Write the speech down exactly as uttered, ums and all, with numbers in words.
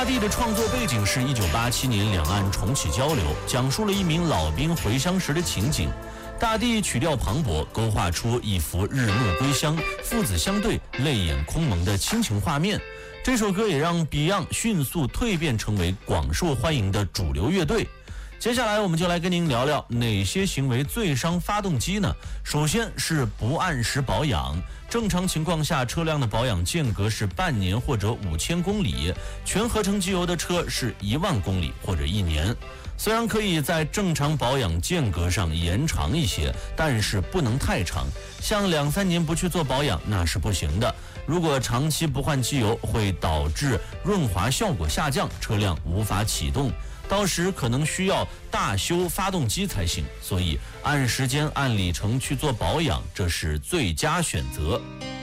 大地的创作背景是一九八七年两岸重启交流，讲述了一名老兵回乡时的情景。大地曲调磅礴，勾画出一幅日暮归乡、父子相对、泪眼空蒙的亲情画面。这首歌也让 Beyond 迅速蜕变成为广受欢迎的主流乐队。接下来我们就来跟您聊聊哪些行为最伤发动机呢？首先是不按时保养。正常情况下，车辆的保养间隔是半年或者五千公里，全合成机油的车是一万公里或者一年。虽然可以在正常保养间隔上延长一些，但是不能太长，像两三年不去做保养那是不行的。如果长期不换机油，会导致润滑效果下降，车辆无法启动，到时可能需要大修发动机才行。所以按时间按里程去做保养，这是最佳选择。